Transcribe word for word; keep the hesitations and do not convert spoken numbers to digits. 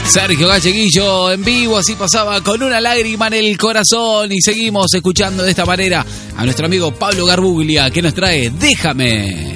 Sergio Galleguillo en vivo, así pasaba con una lágrima en el corazón. Y seguimos escuchando de esta manera a nuestro amigo Pablo Garbuglia, que nos trae Déjame.